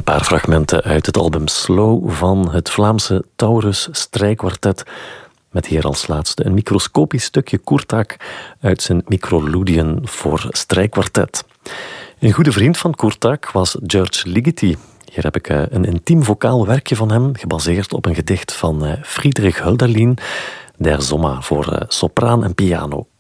paar fragmenten uit het album Slow van het Vlaamse Taurus Strijkkwartet. Met hier als laatste een microscopisch stukje Kurtak uit zijn Microludien voor strijkkwartet. Een goede vriend van Kurtak was George Ligeti. Hier heb ik een intiem vocaal werkje van hem, gebaseerd op een gedicht van Friedrich Hölderlin, Der Sommer, voor sopraan en piano.